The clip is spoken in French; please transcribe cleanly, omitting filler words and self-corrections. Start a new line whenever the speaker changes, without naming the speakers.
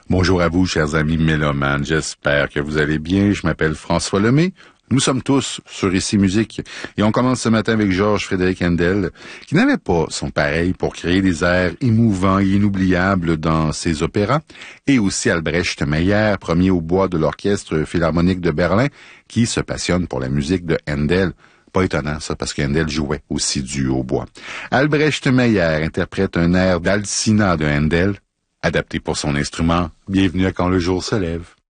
Bonjour à vous, chers amis mélomanes. J'espère que vous allez bien. Je m'appelle François Lemay. Nous sommes tous sur Ici Musique. Et on commence ce matin avec Georges Frédéric Händel, qui n'avait pas son pareil pour créer des airs émouvants et inoubliables dans ses opéras. Et aussi Albrecht Meyer, premier au bois de l'Orchestre Philharmonique de Berlin, qui se passionne pour la musique de Händel. Pas étonnant, ça, parce que Händel jouait aussi du hautbois. Albrecht Meyer interprète un air d'Alcina de Händel, adapté pour son instrument. Bienvenue à Quand le jour se lève.